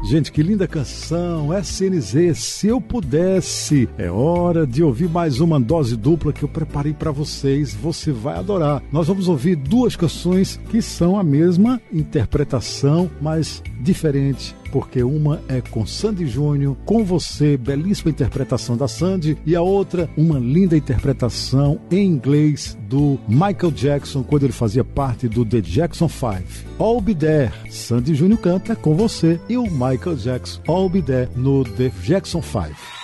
Gente, que linda canção, SNZ, Se Eu Pudesse. É hora de ouvir mais uma dose dupla que eu preparei para vocês, você vai adorar. Nós vamos ouvir duas canções que são a mesma interpretação, mas diferente, porque uma é com Sandy Júnior, Com Você, belíssima interpretação da Sandy, e a outra, uma linda interpretação em inglês do Michael Jackson, quando ele fazia parte do The Jackson 5. I'll Be There, Sandy Júnior canta Com Você, e o Michael Jackson, I'll Be There, no The Jackson 5.